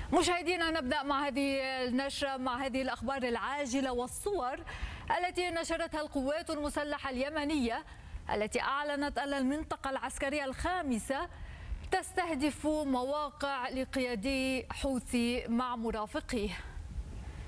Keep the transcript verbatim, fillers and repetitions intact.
مشاهدينا، نبدأ مع هذه النشرة مع هذه الأخبار العاجلة والصور التي نشرتها القوات المسلحة اليمنية التي أعلنت أن المنطقة العسكرية الخامسة تستهدف مواقع لقيادي حوثي مع مرافقيه.